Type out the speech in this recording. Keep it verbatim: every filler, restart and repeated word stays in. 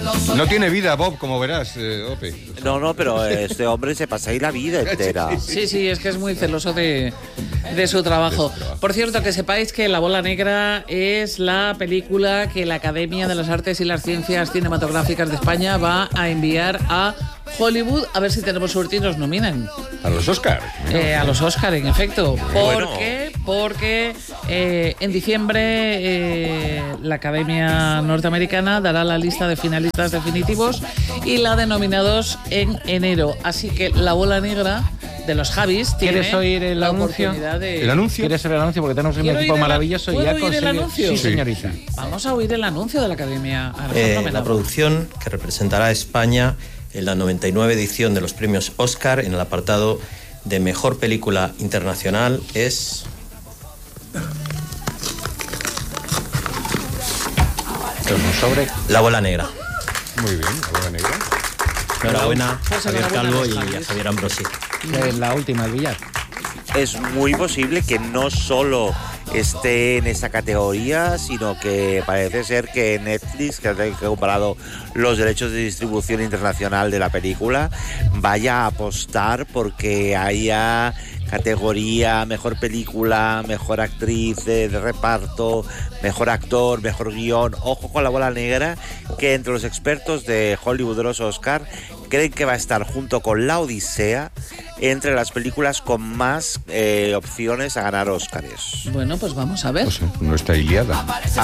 No tiene vida, Bob, como verás, eh, Ope. No, no, pero este hombre se pasa ahí la vida entera. Sí, sí, es que es muy celoso de, de su trabajo. Por cierto, que sepáis que La Bola Negra es la película que la Academia de las Artes y las Ciencias Cinematográficas de España va a enviar a Hollywood, a ver si tenemos suerte y nos nominan. A los Oscar. Eh, a los Oscar, en efecto. ¿Por Bueno. qué? Porque eh, en diciembre eh, la Academia Norteamericana dará la lista de finalistas definitivos y la de nominados en enero. Así que La Bola Negra de los Javis tiene ¿Quieres oír el la anuncio? oportunidad de... ¿El anuncio? ¿Quieres el anuncio? Porque tenemos un ¿Quiero equipo oír el- maravilloso y ¿puedo ya oír el conseguido. anuncio? Sí, Sí. señorita. Vamos a oír el anuncio de la Academia. Alejandro Eh, Menado. la producción que representará a España en la noventa y nueve edición de los premios Oscar en el apartado de Mejor Película Internacional es... Un sobre. La Bola Negra. Muy bien, La Bola Negra. Enhorabuena a Pues Javier enhorabuena Calvo a los y a Javis. Javier Ambrosi. Es la última, el billar. Es muy posible que no solo esté en esa categoría, sino que parece ser que Netflix, que ha comprado los derechos de distribución internacional de la película, vaya a apostar porque haya categoría mejor película, mejor actriz de, de reparto, mejor actor, mejor guión. Ojo con La Bola Negra, que entre los expertos de Hollywood de los Oscar creen que va a estar junto con La Odisea entre las películas con más eh, opciones a ganar Óscares. Bueno, pues vamos a ver. No sé, no está Iliada.